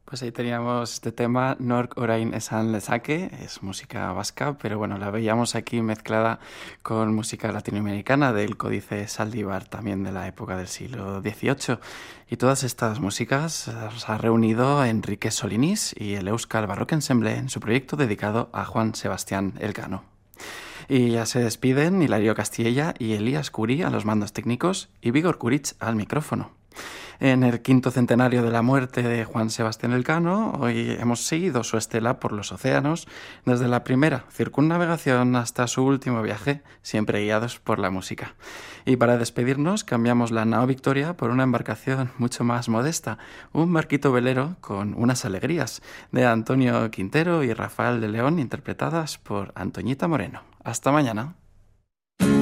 Pues ahí teníamos este tema, Nork orain esan lezake, es música vasca, pero bueno, la veíamos aquí mezclada con música latinoamericana del Códice Saldívar, también de la época del siglo XVIII. Y todas estas músicas las ha reunido Enrique Solinis y el Euskal Barrock Ensemble en su proyecto dedicado a Juan Sebastián Elcano. Y ya se despiden Hilario Castilla y Elías Curi a los mandos técnicos y Vigor Kurich al micrófono. En el quinto centenario de la muerte de Juan Sebastián Elcano, hoy hemos seguido su estela por los océanos, desde la primera circunnavegación hasta su último viaje, siempre guiados por la música. Y para despedirnos, cambiamos la nao Victoria por una embarcación mucho más modesta, un barquito velero con unas alegrías, de Antonio Quintero y Rafael de León, interpretadas por Antoñita Moreno. Hasta mañana.